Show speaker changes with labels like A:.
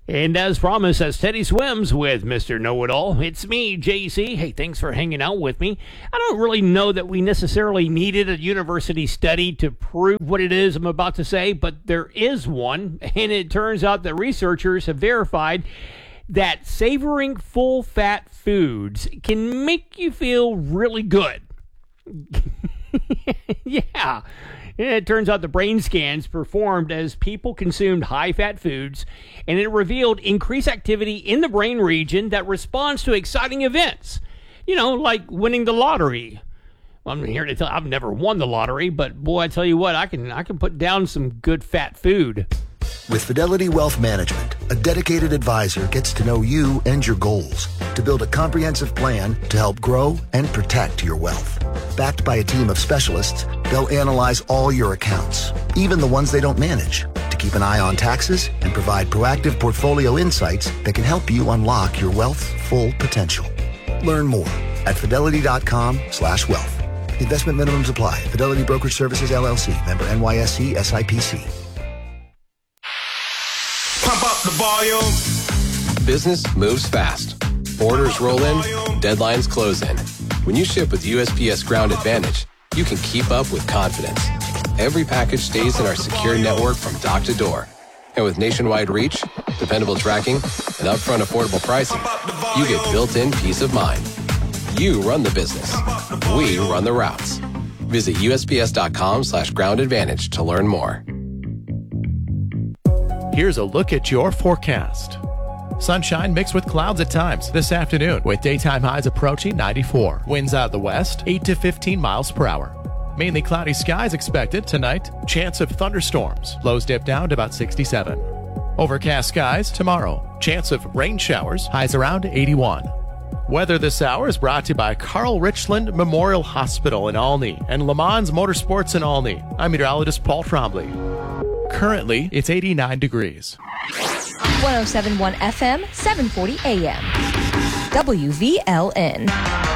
A: And as promised, as Teddy swims with Mr. Know-It-All, it's me, JC. Hey, thanks for hanging out with me. I don't really know that we necessarily needed a university study to prove what it is I'm about to say, but there is one, and it turns out that researchers have verified that savoring full-fat foods can make you feel really good. Yeah. It turns out the brain scans performed as people consumed high-fat foods, and it revealed increased activity in the brain region that responds to exciting events. You know, like winning the lottery. Well, I'm here to tell you, I've never won the lottery, but boy, I tell you what, I can put down some good fat food.
B: With Fidelity Wealth Management, a dedicated advisor gets to know you and your goals to build a comprehensive plan to help grow and protect your wealth. Backed by a team of specialists, they'll analyze all your accounts, even the ones they don't manage, to keep an eye on taxes and provide proactive portfolio insights that can help you unlock your wealth's full potential. Learn more at fidelity.com/wealth. Investment minimums apply. Fidelity Brokerage Services, LLC. Member NYSE, SIPC.
C: Pump up the volume.
D: Business moves fast. Orders roll in, deadlines close in. When you ship with USPS Ground Advantage, you can keep up with confidence. Every package stays in our secure network from dock to door. And with nationwide reach, dependable tracking, and upfront affordable pricing, you get built-in peace of mind. You run the business. We run the routes. Visit USPS.com/Ground Advantage to learn more.
E: Here's a look at your forecast. Sunshine mixed with clouds at times this afternoon, with daytime highs approaching 94. Winds out of the west, 8 to 15 miles per hour. Mainly cloudy skies expected tonight. Chance of thunderstorms. Lows dip down to about 67. Overcast skies tomorrow. Chance of rain showers. Highs around 81. Weather this hour is brought to you by Carl Richland Memorial Hospital in Olney and Le Mans Motorsports in Olney. I'm meteorologist Paul Trombley. Currently, it's 89 degrees.
F: 107.1 FM, 740 AM. WVLN.